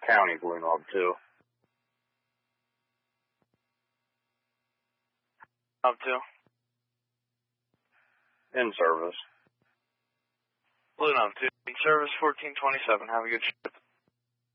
County, Blue Knob 2. Knob 2. In service. Blue Knob 2. In service 1427. Have a good trip.